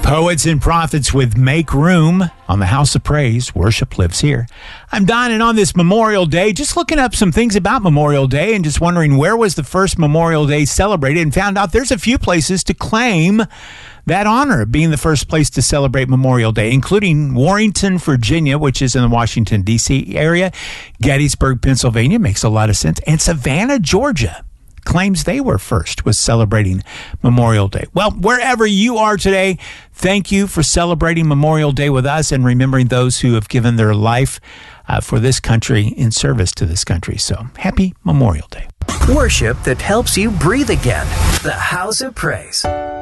Poets and Prophets with Make Room on the House of Praise. Worship lives here. I'm Don, and on this Memorial Day, just looking up some things about Memorial Day and just wondering where was the first Memorial Day celebrated, and found out there's a few places to claim that honor of being the first place to celebrate Memorial Day, including Warrenton, Virginia, which is in the Washington, D.C. area, Gettysburg, Pennsylvania, makes a lot of sense, and Savannah, Georgia claims they were first with celebrating Memorial Day. Well, wherever you are today, thank you for celebrating Memorial Day with us and remembering those who have given their life for this country in service to this country. So happy Memorial Day. Worship that helps you breathe again. The House of Praise.